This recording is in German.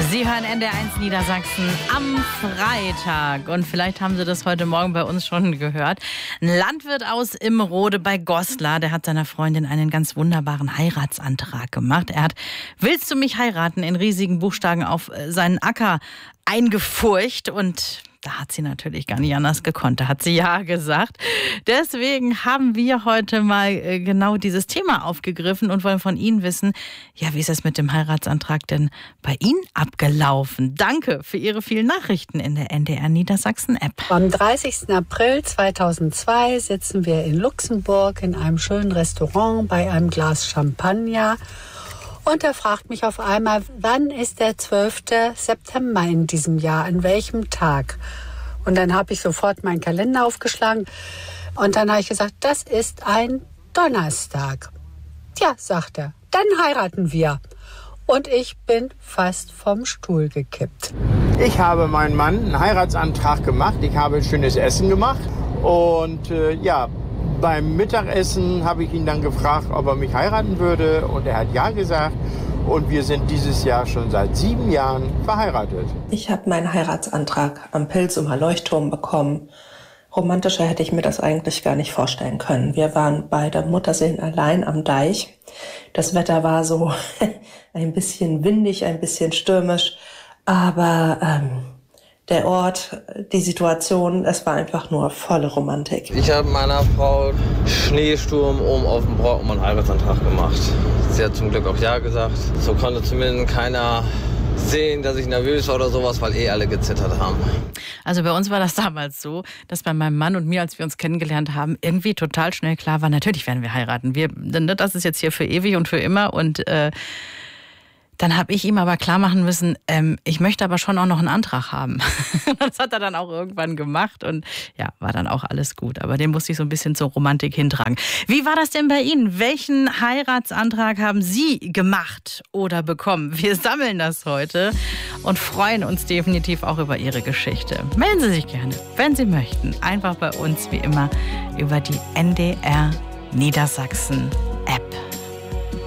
Sie hören NDR1 Niedersachsen am Freitag. Und vielleicht haben Sie das heute Morgen bei uns schon gehört. Ein Landwirt aus Immerode bei Goslar, der hat seiner Freundin einen ganz wunderbaren Heiratsantrag gemacht. Er hat "Willst du mich heiraten?" in riesigen Buchstaben auf seinen Acker eingefurcht, und da hat sie natürlich gar nicht anders gekonnt. Da hat sie ja gesagt. Deswegen haben wir heute mal genau dieses Thema aufgegriffen und wollen von Ihnen wissen, ja, wie ist es mit dem Heiratsantrag denn bei Ihnen abgelaufen? Danke für Ihre vielen Nachrichten in der NDR Niedersachsen App. Am 30. April 2002 sitzen wir in Luxemburg in einem schönen Restaurant bei einem Glas Champagner. Und er fragt mich auf einmal, wann ist der 12. September in diesem Jahr, an welchem Tag? Und dann habe ich sofort meinen Kalender aufgeschlagen und dann habe ich gesagt, das ist ein Donnerstag. Tja, sagt er, dann heiraten wir. Und ich bin fast vom Stuhl gekippt. Ich habe meinem Mann einen Heiratsantrag gemacht, ich habe ein schönes Essen gemacht und beim Mittagessen habe ich ihn dann gefragt, ob er mich heiraten würde, und er hat ja gesagt. Und wir sind dieses Jahr schon seit 7 Jahren verheiratet. Ich habe meinen Heiratsantrag am Pilsumer Leuchtturm bekommen. Romantischer hätte ich mir das eigentlich gar nicht vorstellen können. Wir waren beide Mutterseelen allein am Deich. Das Wetter war so ein bisschen windig, ein bisschen stürmisch, aber der Ort, die Situation, es war einfach nur volle Romantik. Ich habe meiner Frau Schneesturm oben auf dem Brocken einen Heiratsantrag gemacht. Sie hat zum Glück auch ja gesagt. So konnte zumindest keiner sehen, dass ich nervös war oder sowas, weil alle gezittert haben. Also bei uns war das damals so, dass bei meinem Mann und mir, als wir uns kennengelernt haben, irgendwie total schnell klar war, natürlich werden wir heiraten. Das ist jetzt hier für ewig und für immer, und dann habe ich ihm aber klar machen müssen, ich möchte aber schon auch noch einen Antrag haben. Das hat er dann auch irgendwann gemacht und ja, war dann auch alles gut. Aber den musste ich so ein bisschen zur Romantik hintragen. Wie war das denn bei Ihnen? Welchen Heiratsantrag haben Sie gemacht oder bekommen? Wir sammeln das heute und freuen uns definitiv auch über Ihre Geschichte. Melden Sie sich gerne, wenn Sie möchten. Einfach bei uns, wie immer, über die NDR Niedersachsen